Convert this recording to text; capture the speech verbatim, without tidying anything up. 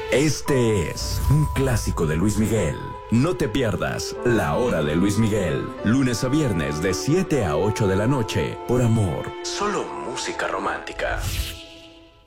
Este es un clásico de Luis Miguel. No te pierdas La Hora de Luis Miguel, lunes a viernes de siete a ocho de la noche, por Amor. Solo música romántica.